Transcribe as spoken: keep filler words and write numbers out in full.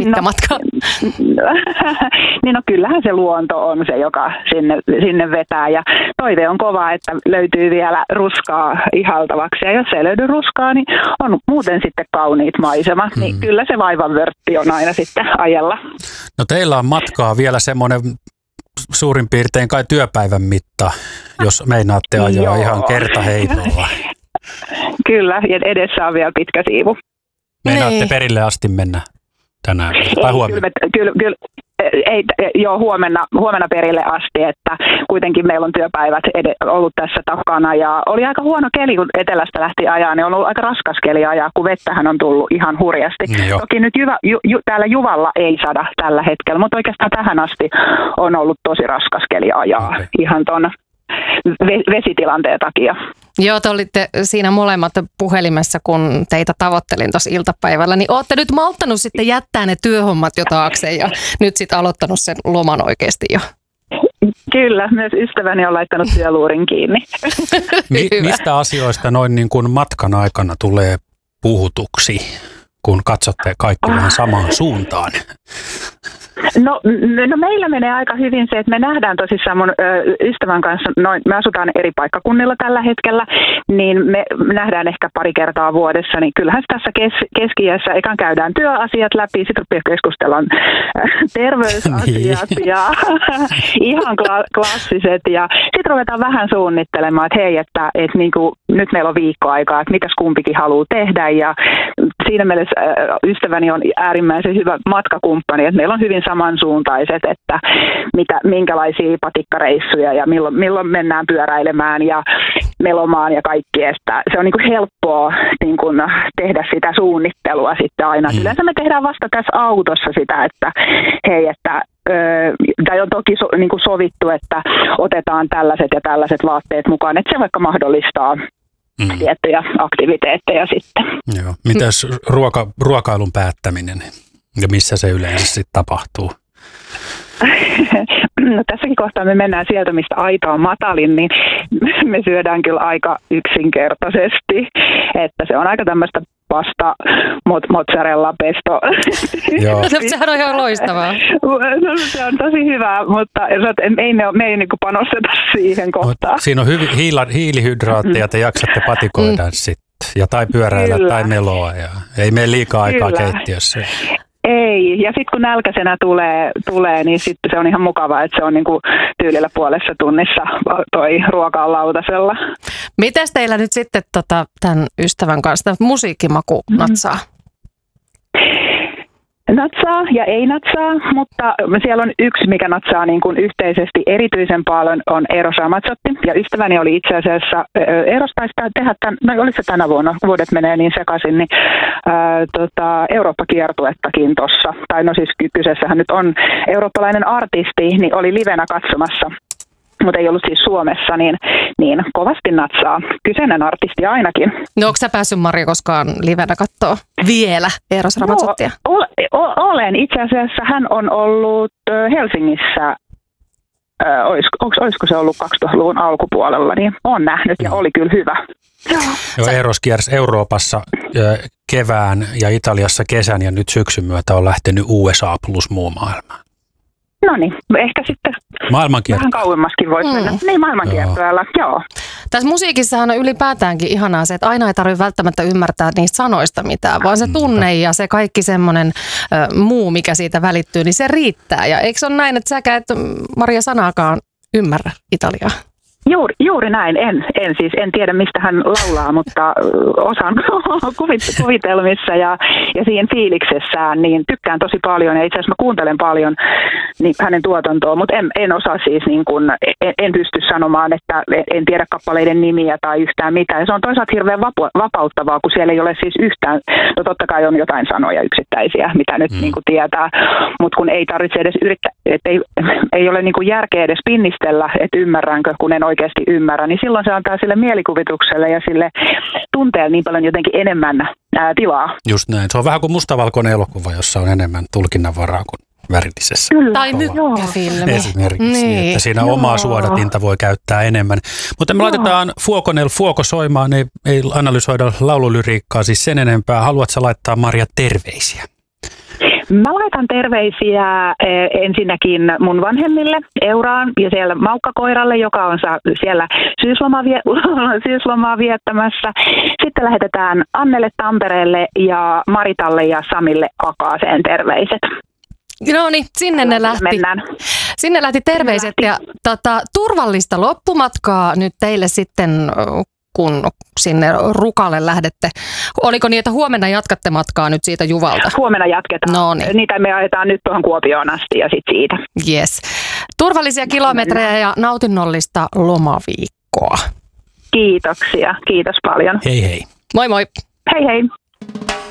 pitkä no, matka. Niin no kyllähän se luonto on se, joka sinne, sinne vetää ja toive on kova, että löytyy vielä ruskaa ihaltavaksi ja jos ei löydy ruskaa, niin on muuten sitten kauniit maisemat, niin mm. kyllä se vaivan vörtti on aina sitten ajella. No teillä on matkaa vielä semmoinen suurin piirtein kai työpäivän mitta, jos meinaatte ajaa Joo. ihan kertaheitolla. Kyllä, ja edessä on vielä pitkä siivu. Meinaatte ei. perille asti mennä tänään tai huomenna? Kyllä, kyllä, kyllä, ei, joo, huomenna, huomenna perille asti, että kuitenkin meillä on työpäivät ed- ollut tässä takana ja oli aika huono keli, kun etelästä lähti ajaa, niin on ollut aika raskas keli ajaa, kun vettähän on tullut ihan hurjasti. No, toki nyt Jyvä, ju, ju, täällä Juvalla ei sada tällä hetkellä, mutta oikeastaan tähän asti on ollut tosi raskas keli ajaa okay. ihan ton vesitilanteen takia. Joo, te olitte siinä molemmat puhelimessa, kun teitä tavoittelin tuossa iltapäivällä, niin ootte nyt malttanut sitten jättää ne työhommat jo taakse ja nyt sitten aloittanut sen loman oikeasti jo. Kyllä, myös ystäväni on laittanut työluurin kiinni. Mi- mistä asioista noin niin kuin matkan aikana tulee puhutuksi, kun katsotte kaikki vähän samaan suuntaan? No, no meillä menee aika hyvin se, että me nähdään tosissaan mun ö, ystävän kanssa, noin, me asutaan eri paikkakunnilla tällä hetkellä, niin me nähdään ehkä pari kertaa vuodessa, niin kyllähän tässä kes, keski-iässä ekan käydään työasiat läpi, sitten rupeaa keskustellaan terveysasiat niin. ja ihan kla- klassiset ja sitten ruvetaan vähän suunnittelemaan, että hei, että, että niin kuin, nyt meillä on viikko aikaa, että mitäs kumpikin haluaa tehdä ja siinä mielessä ö, ystäväni on äärimmäisen hyvä matkakumppani, että meillä on hyvin samansuuntaiset, että mitä, minkälaisia patikkareissuja ja milloin, milloin mennään pyöräilemään ja melomaan ja kaikki, että se on niin kuin helppoa niin kuin tehdä sitä suunnittelua sitten aina. Mm. Yleensä me tehdään vasta tässä autossa sitä, että hei, että tai on toki so, niin kuin sovittu, että otetaan tällaiset ja tällaiset vaatteet mukaan, että se vaikka mahdollistaa mm. tiettyjä aktiviteetteja sitten. Joo. Mitäs ruoka, ruokailun päättäminen? Ja missä se yleensä sitten tapahtuu? No tässäkin kohtaa me mennään sieltä, mistä aita on matalin, niin me syödään kyllä aika yksinkertaisesti. Että se on aika tämmöistä pasta, mozzarella, pesto. Joo. Sehän on ihan loistavaa. No, se on tosi hyvä, mutta ei me, me ei niinku panosteta siihen kohtaan. Mut siinä on hyvi, hiila, hiilihydraatteja, te jaksatte patikoida mm. sitten. Ja tai pyöräillä kyllä. tai meloa. Ja ei mene liikaa aikaa kyllä. keittiössä. Ei, ja sitten kun nälkäisenä tulee, tulee niin sitten se on ihan mukavaa, että se on niinku tyylillä puolessa tunnissa toi ruoka on lautasella. Mites teillä nyt sitten tota, tämän ystävän kanssa musiikkimaku natsaa? Mm-hmm. Natsaa ja ei natsaa, mutta siellä on yksi, mikä natsaa niin kuin yhteisesti erityisen paljon, on Eros Ramazzotti. Ja ystäväni oli itse asiassa, Eros taisi tehdä, tämän, no oliko se tänä vuonna, vuodet menee niin sekaisin, niin ää, tota, Eurooppa-kiertuettakin tuossa. Tai no siis kyseessähän nyt on eurooppalainen artisti, niin oli livenä katsomassa. Mutta ei ollut siis Suomessa, niin, niin kovasti natsaa. Kyseinen artisti ainakin. No onko sä päässyt, Maria, koskaan livenä kattoo vielä Eros Ramazzottia? No, o- olen. Itse asiassa hän on ollut Helsingissä, äh, olis, olisiko se ollut kaksituhattaluvun alkupuolella, niin olen nähnyt ja oli kyllä hyvä. Joo, Eros kiersi Euroopassa kevään ja Italiassa kesän ja nyt syksyn myötä on lähtenyt U S A plus muu maailma. No niin, ehkä sitten vähän kauemmaskin voisi mennä. Mm. Niin, maailmankiertoilla, joo. joo. Tässä musiikissahan on ylipäätäänkin ihanaa se, että aina ei tarvitse välttämättä ymmärtää niistä sanoista mitään, vaan se tunne ja se kaikki semmoinen äh, muu, mikä siitä välittyy, niin se riittää. Ja eikö se ole näin, että säkään et Maria sanaakaan ymmärrä italiaa? Juuri, juuri näin. En, en siis en tiedä, mistä hän laulaa, mutta osaan kuvitelmissa ja, ja siinä fiiliksessään, niin tykkään tosi paljon ja itse asiassa mä kuuntelen paljon niin hänen tuotantoa, mutta en, en osaa siis, niin kuin, en, en pysty sanomaan, että en tiedä kappaleiden nimiä tai yhtään mitään. Ja se on toisaalta hirveän vapu- vapauttavaa, kun siellä ei ole siis yhtään, no totta kai on jotain sanoja yksittäisiä, mitä nyt mm. niin kuin tietää, mutta kun ei tarvitse edes yrittää, että ei, ei ole niin kuin järkeä edes pinnistellä, että ymmärränkö, kun en oikeasti ymmärrä, niin silloin se antaa sille mielikuvitukselle ja sille tunteelle niin paljon jotenkin enemmän ää, tilaa. Just näin. Se on vähän kuin mustavalkoinen elokuva, jossa on enemmän tulkinnanvaraa kuin värillisessä. Kyllä. Tai mykkäfilmi. Esimerkiksi, niin. Että siinä joo. omaa suodatinta voi käyttää enemmän. Mutta me joo. laitetaan Fuokonel Fuoko soimaan, ei, ei analysoida laululyriikkaa siis sen enempää. Haluatko sä laittaa, Maria, terveisiä? Mä laitan terveisiä ensinnäkin mun vanhemmille Euraan ja siellä Maukkakoiralle, joka on siellä syyslomaa, vie- syyslomaa viettämässä. Sitten lähetetään Annelle Tampereelle ja Maritalle ja Samille Akaaseen terveiset. No niin, sinne ne lähti. Mennään. Sinne lähti terveiset ja tota, turvallista loppumatkaa nyt teille sitten, kun sinne Rukalle lähdette. Oliko niin, että huomenna jatkatte matkaa nyt siitä Juvalta? Huomenna jatketaan. No niin. Niitä me ajetaan nyt tuohon Kuopioon asti ja sitten siitä. Yes. Turvallisia kilometrejä ja nautinnollista lomaviikkoa. Kiitoksia. Kiitos paljon. Hei hei. Moi moi. Hei hei.